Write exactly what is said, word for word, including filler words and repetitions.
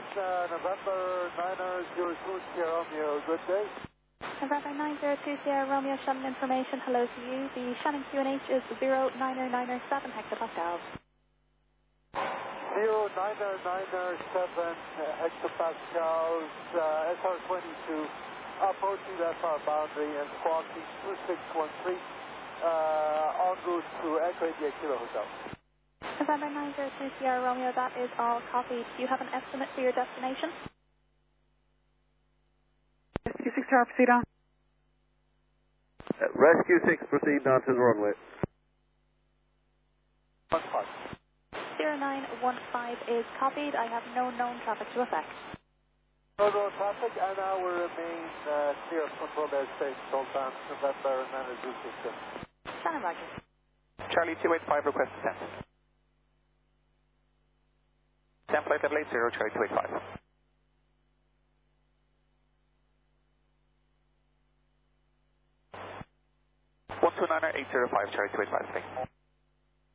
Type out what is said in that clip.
seven, uh, November niner zero two Sierra Romeo, good day. November nine zero two Sierra Romeo, Shannon information, hello to you. The Shannon Q N H is zero nine nine seven hectopascals. zero nine nine seven hectopascals, uh, S R twenty-two, approaching the F R boundary and squawking two six one three, uh, en route to Echo eighty-eight Kilo Hotel. November nine zero two Sierra Romeo, that is all copied. Do you have an estimate for your destination? Rescue six tower, proceed on. Uh, Rescue six, proceed on to the runway. one five. zero nine one five is copied. I have no known traffic to affect. No road traffic, and now we remain uh, clear of control airspace, Sultan, November niner two six. Shannon Roger. Charlie two eight five, request descent. ten flight level eight zero, Charlie two eight five. one two niner eight zero five, Charlie two eight five, thanks.